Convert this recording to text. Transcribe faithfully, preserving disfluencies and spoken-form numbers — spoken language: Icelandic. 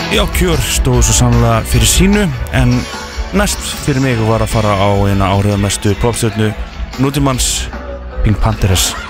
Já, Cure stóðu svo sannlega fyrir sínu, en næst fyrir mig var að fara á eina áhrifamestu popstjörnu nútímans, Pink Panthers.